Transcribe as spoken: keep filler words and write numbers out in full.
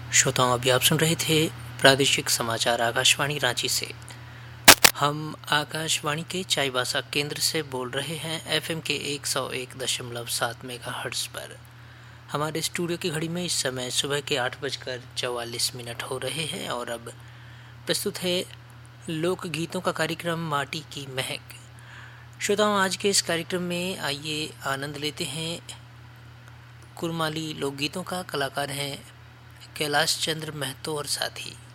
श्रोताओं, अभी आप सुन रहे थे प्रादेशिक समाचार आकाशवाणी रांची से। हम आकाशवाणी के चाईबासा केंद्र से बोल रहे हैं एफएम के एक सौ एक दशमलव सात मेगाहर्ट्ज पर। हमारे स्टूडियो की घड़ी में इस समय सुबह के आठ बजकर चौवालीस मिनट हो रहे हैं और अब प्रस्तुत है लोकगीतों का कार्यक्रम माटी की महक। श्रोताओं, आज के इस कार्यक्रम में आइए आनंद लेते हैं कुरमाली लोकगीतों का। कलाकार हैं कैलाश चंद्र महतो और साथी।